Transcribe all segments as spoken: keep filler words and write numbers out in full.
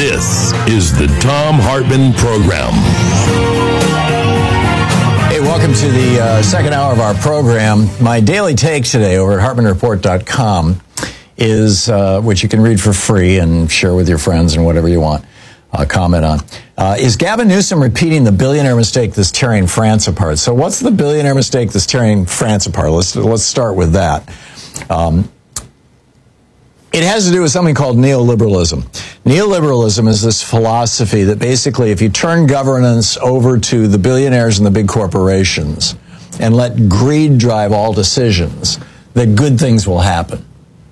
This is the Thom Hartmann Program. Hey, welcome to the uh, second hour of our program. My daily take today over at hartmann report dot com is, uh, which you can read for free and share with your friends and whatever you want, uh, comment on, uh, is Gavin Newsom repeating the billionaire mistake that's tearing France apart. So what's the billionaire mistake that's tearing France apart? Let's, let's start with that. Um, It has to do with something called neoliberalism. Neoliberalism is this philosophy that basically if you turn governance over to the billionaires and the big corporations and let greed drive all decisions, that good things will happen.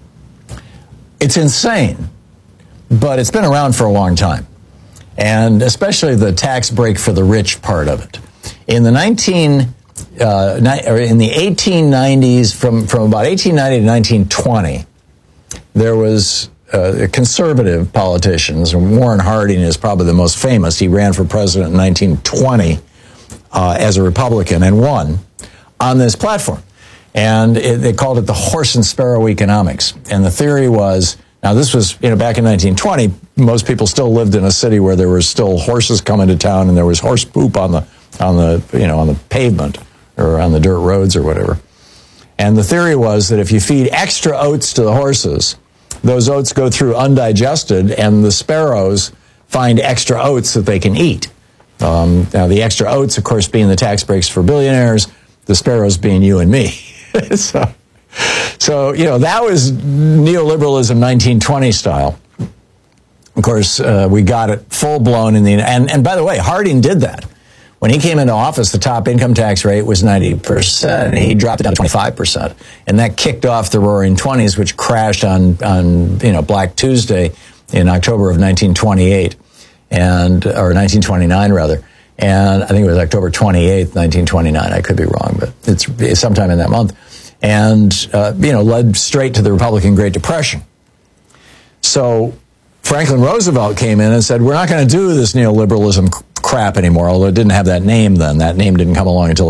It's insane, but it's been around for a long time, and especially the tax break for the rich part of it. In the nineteen uh, or in the eighteen nineties, from from about eighteen ninety to nineteen twenty. There was uh, conservative politicians, and Warren Harding is probably the most famous. He ran for president in nineteen twenty uh, as a Republican and won on this platform. And it, they called it the horse and sparrow economics. And the theory was, now this was, you know, back in nineteen twenty, most people still lived in a city where there were still horses coming to town and there was horse poop on the, on the, you know, on the pavement or on the dirt roads or whatever. And the theory was that if you feed extra oats to the horses, those oats go through undigested, and the sparrows find extra oats that they can eat. Um, now, the extra oats, of course, being the tax breaks for billionaires, the sparrows being you and me. so, so, you know, that was neoliberalism nineteen twenty style. Of course, uh, we got it full-blown in the... And, and by the way, Harding did that. When he came into office, the top income tax rate was ninety percent. He dropped it down to twenty-five percent. And that kicked off the Roaring Twenties, which crashed on, on you know, Black Tuesday in October of nineteen twenty-eight, and or nineteen twenty-nine, rather. And I think it was October twenty-eighth, nineteen twenty-nine. I could be wrong, but it's, it's sometime in that month. And, uh, you know, led straight to the Republican Great Depression. So Franklin Roosevelt came in and said, we're not going to do this neoliberalism crap anymore, although it didn't have that name then. That name didn't come along until